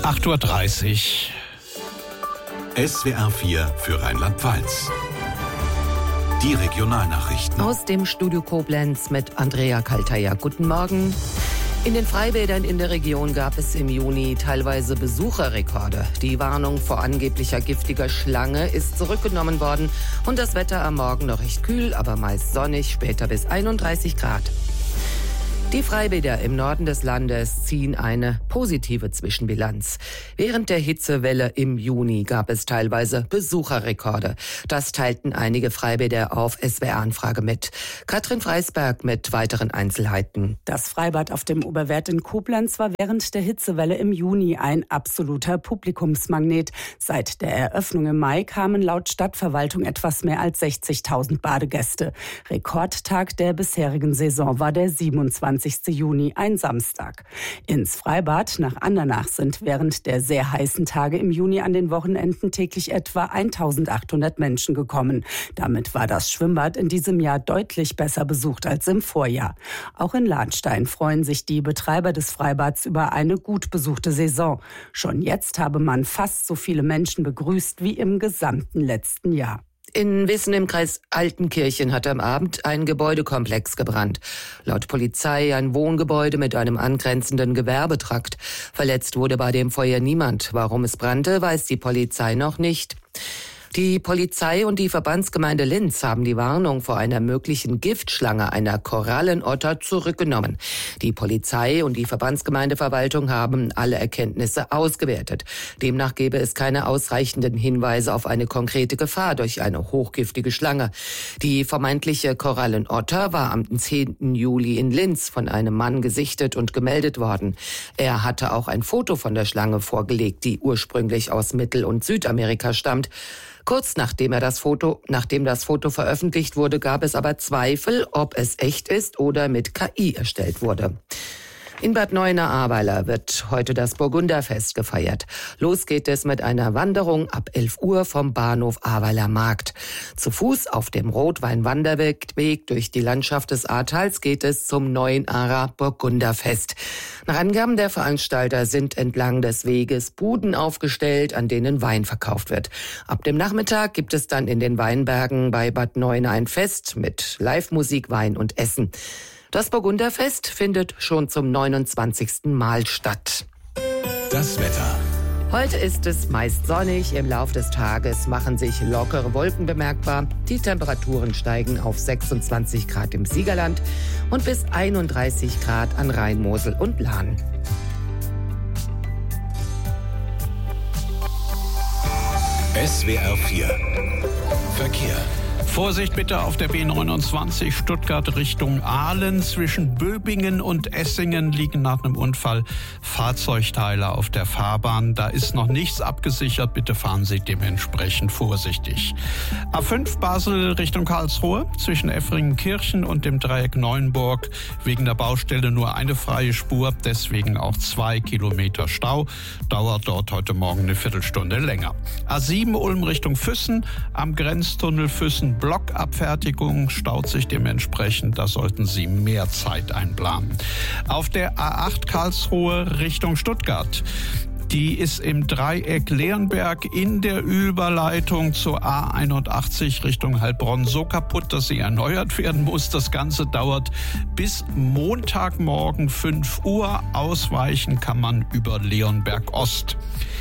8:30 Uhr. SWR 4 für Rheinland-Pfalz. Die Regionalnachrichten. Aus dem Studio Koblenz mit Andrea Kaltaja. Guten Morgen. In den Freibädern in der Region gab es im Juni teilweise Besucherrekorde. Die Warnung vor angeblicher giftiger Schlange ist zurückgenommen worden und das Wetter am Morgen noch recht kühl, aber meist sonnig, später bis 31 Grad. Die Freibäder im Norden des Landes ziehen eine positive Zwischenbilanz. Während der Hitzewelle im Juni gab es teilweise Besucherrekorde. Das teilten einige Freibäder auf SWR-Anfrage mit. Katrin Freisberg mit weiteren Einzelheiten. Das Freibad auf dem Oberwert in Koblenz war während der Hitzewelle im Juni ein absoluter Publikumsmagnet. Seit der Eröffnung im Mai kamen laut Stadtverwaltung etwas mehr als 60.000 Badegäste. Rekordtag der bisherigen Saison war der 27. Juni, ein Samstag. Ins Freibad nach Andernach sind während der sehr heißen Tage im Juni an den Wochenenden täglich etwa 1.800 Menschen gekommen. Damit war das Schwimmbad in diesem Jahr deutlich besser besucht als im Vorjahr. Auch in Lahnstein freuen sich die Betreiber des Freibads über eine gut besuchte Saison. Schon jetzt habe man fast so viele Menschen begrüßt wie im gesamten letzten Jahr. In Wissen im Kreis Altenkirchen hat am Abend ein Gebäudekomplex gebrannt. Laut Polizei ein Wohngebäude mit einem angrenzenden Gewerbetrakt. Verletzt wurde bei dem Feuer niemand. Warum es brannte, weiß die Polizei noch nicht. Die Polizei und die Verbandsgemeinde Linz haben die Warnung vor einer möglichen Giftschlange, einer Korallenotter, zurückgenommen. Die Polizei und die Verbandsgemeindeverwaltung haben alle Erkenntnisse ausgewertet. Demnach gäbe es keine ausreichenden Hinweise auf eine konkrete Gefahr durch eine hochgiftige Schlange. Die vermeintliche Korallenotter war am 10. Juli in Linz von einem Mann gesichtet und gemeldet worden. Er hatte auch ein Foto von der Schlange vorgelegt, die ursprünglich aus Mittel- und Südamerika stammt. Kurz nachdem das Foto veröffentlicht wurde, gab es aber Zweifel, ob es echt ist oder mit KI erstellt wurde. In Bad Neuenahr-Ahrweiler wird heute das Burgunderfest gefeiert. Los geht es mit einer Wanderung ab 11 Uhr vom Bahnhof Ahrweiler Markt. Zu Fuß auf dem Rotwein-Wanderweg durch die Landschaft des Ahrtals geht es zum Neuenahrer Burgunderfest. Nach Angaben der Veranstalter sind entlang des Weges Buden aufgestellt, an denen Wein verkauft wird. Ab dem Nachmittag gibt es dann in den Weinbergen bei Bad Neuenahr ein Fest mit Live-Musik, Wein und Essen. Das Burgunderfest findet schon zum 29. Mal statt. Das Wetter. Heute ist es meist sonnig. Im Lauf des Tages machen sich lockere Wolken bemerkbar. Die Temperaturen steigen auf 26 Grad im Siegerland und bis 31 Grad an Rhein, Mosel und Lahn. SWR 4 Verkehr. Vorsicht bitte auf der B29 Stuttgart Richtung Aalen. Zwischen Böbingen und Essingen liegen nach einem Unfall Fahrzeugteile auf der Fahrbahn. Da ist noch nichts abgesichert. Bitte fahren Sie dementsprechend vorsichtig. A5 Basel Richtung Karlsruhe. Zwischen Effringenkirchen und dem Dreieck Neuenburg wegen der Baustelle nur eine freie Spur. Deswegen auch 2 Kilometer Stau. Dauert dort heute Morgen eine Viertelstunde länger. A7 Ulm Richtung Füssen. Am Grenztunnel Füssen Blockabfertigung staut sich dementsprechend. Da sollten Sie mehr Zeit einplanen. Auf der A8 Karlsruhe Richtung Stuttgart. Die ist im Dreieck Leonberg in der Überleitung zur A81 Richtung Heilbronn so kaputt, dass sie erneuert werden muss. Das Ganze dauert bis Montagmorgen 5 Uhr. Ausweichen kann man über Leonberg Ost.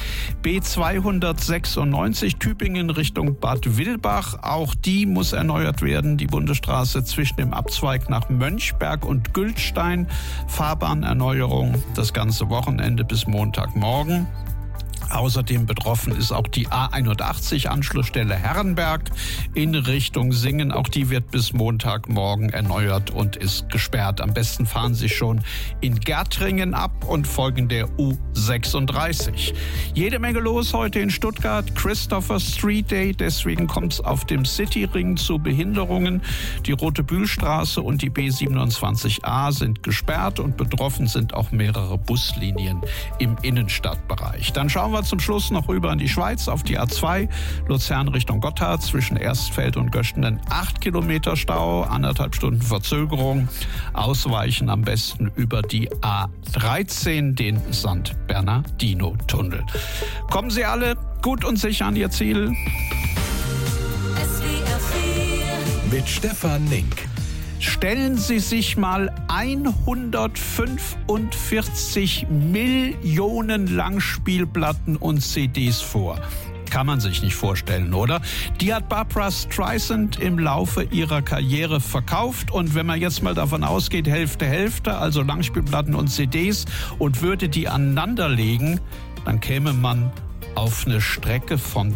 B296 Tübingen Richtung Bad Wildbach. Auch die muss erneuert werden. Die Bundesstraße zwischen dem Abzweig nach Mönchberg und Gültstein. Fahrbahnerneuerung das ganze Wochenende bis Montagmorgen. Außerdem betroffen ist auch die A81 Anschlussstelle Herrenberg in Richtung Singen. Auch die wird bis Montagmorgen erneuert und ist gesperrt. Am besten fahren Sie schon in Gärtringen ab und folgen der U36. Jede Menge los heute in Stuttgart. Christopher Street Day, deswegen kommt es auf dem Cityring zu Behinderungen. Die Rote Bühlstraße und die B27a sind gesperrt und betroffen sind auch mehrere Buslinien im Innenstadtbereich. Dann schauen wir zum Schluss noch rüber in die Schweiz auf die A2 Luzern Richtung Gotthard zwischen Erstfeld und Göschenen 8 Kilometer Stau, 1,5 Stunden Verzögerung. Ausweichen am besten über die A13, den Sandberg. Bernardino-Tunnel. Kommen Sie alle gut und sicher an Ihr Ziel. Mit Stefan Link. Stellen Sie sich mal 145 Millionen Langspielplatten und CDs vor. Kann man sich nicht vorstellen, oder? Die hat Barbra Streisand im Laufe ihrer Karriere verkauft. Und wenn man jetzt mal davon ausgeht, Hälfte, also Langspielplatten und CDs, und würde die aneinanderlegen, dann käme man auf eine Strecke von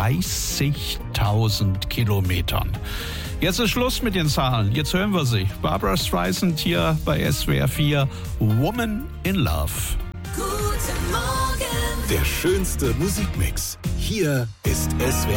30.000 Kilometern. Jetzt ist Schluss mit den Zahlen. Jetzt hören wir sie. Barbra Streisand hier bei SWR 4. Woman in Love. Der schönste Musikmix. Hier ist SWR